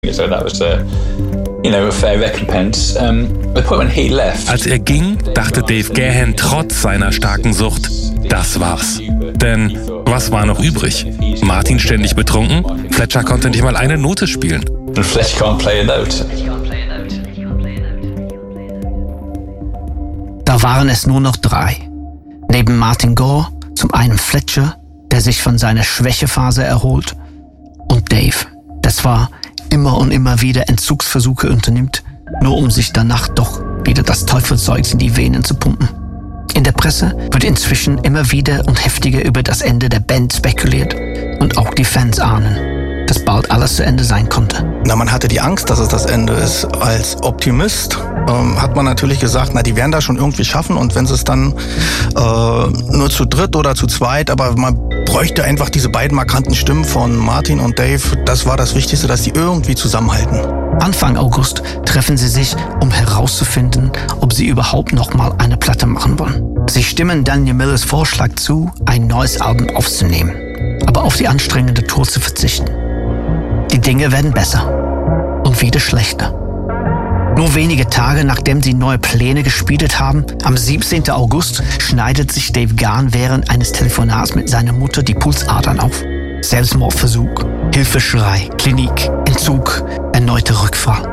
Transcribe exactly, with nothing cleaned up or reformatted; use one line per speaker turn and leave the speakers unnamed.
So that was a, you know, a fair recompense. Um, the point when he left.
Als er ging, dachte Dave Gahan trotz seiner starken Sucht, das war's. Denn was war noch übrig? Martin ständig betrunken? Fletcher konnte nicht mal eine Note spielen.
And Fletcher can't play a note.
Da waren es nur noch drei. Neben Martin Gore zum einen Fletcher, der sich von seiner Schwächephase erholt, und Dave, das war immer und immer wieder Entzugsversuche unternimmt, nur um sich danach doch wieder das Teufelzeug in die Venen zu pumpen. In der Presse wird inzwischen immer wieder und heftiger über das Ende der Band spekuliert und auch die Fans ahnen, dass bald alles zu Ende sein konnte.
Na, man hatte die Angst, dass es das Ende ist. Als Optimist ähm, hat man natürlich gesagt, na, die werden das schon irgendwie schaffen und wenn sie es dann äh, nur zu dritt oder zu zweit, aber man bräuchte einfach diese beiden markanten Stimmen von Martin und Dave. Das war das Wichtigste, dass die irgendwie zusammenhalten.
Anfang August treffen sie sich, um herauszufinden, ob sie überhaupt noch mal eine Platte machen wollen. Sie stimmen Daniel Millers Vorschlag zu, ein neues Album aufzunehmen, aber auf die anstrengende Tour zu verzichten. Die Dinge werden besser und wieder schlechter. Nur wenige Tage nachdem sie neue Pläne gespielt haben, am siebzehnten August schneidet sich Dave Gahan während eines Telefonats mit seiner Mutter die Pulsadern auf. Selbstmordversuch, Hilfeschrei, Klinik, Entzug, erneuter Rückfall.